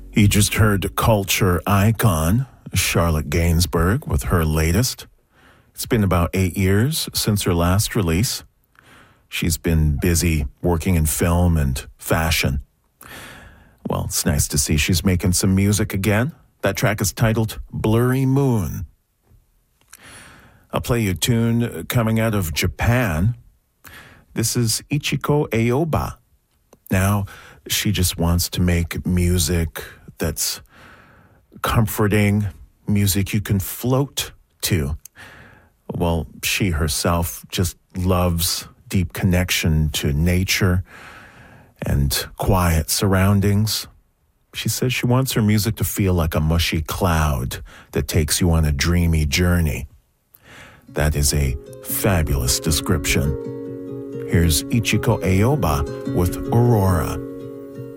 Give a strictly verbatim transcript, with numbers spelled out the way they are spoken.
You just heard culture icon Charlotte Gainsbourg with her latest. It's been about eight years since her last release. She's been busy working in film and fashion. Well, it's nice to see she's making some music again. That track is titled Blurry Moon. I'll play you a tune coming out of Japan. This is Ichiko Aoba. Now, she just wants to make music that's comforting, music you can float to. Well, she herself just loves deep connection to nature and quiet surroundings. She says she wants her music to feel like a mushy cloud that takes you on a dreamy journey. That is a fabulous description. Here's Ichiko Aoba with Aurora.